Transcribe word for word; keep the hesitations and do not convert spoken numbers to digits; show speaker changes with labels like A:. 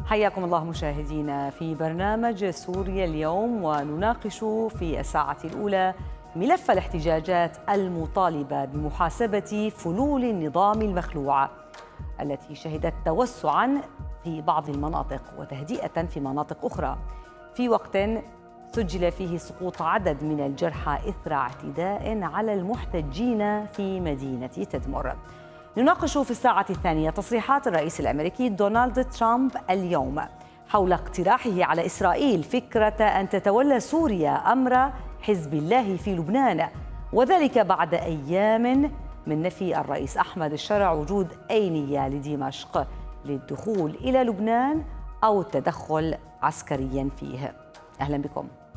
A: حياكم الله مشاهدينا في برنامج سوريا اليوم، ونناقش في الساعة الأولى ملف الاحتجاجات المطالبة بمحاسبة فلول النظام المخلوع التي شهدت توسعاً في بعض المناطق وتهدئة في مناطق أخرى، في وقت سجل فيه سقوط عدد من الجرحى إثر اعتداء على المحتجين في مدينة تدمر. نناقش في الساعة الثانية تصريحات الرئيس الأمريكي دونالد ترامب اليوم حول اقتراحه على إسرائيل فكرة أن تتولى سوريا أمر حزب الله في لبنان، وذلك بعد أيام من نفي الرئيس أحمد الشرع وجود أي نية لدمشق للدخول إلى لبنان أو التدخل عسكريا فيه. أهلا بكم.